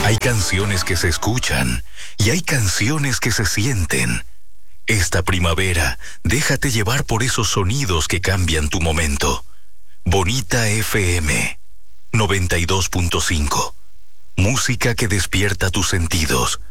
Hay canciones que se escuchan y hay canciones que se sienten. Esta primavera, déjate llevar por esos sonidos que cambian tu momento. Bonita FM 92.5. Música que despierta tus sentidos.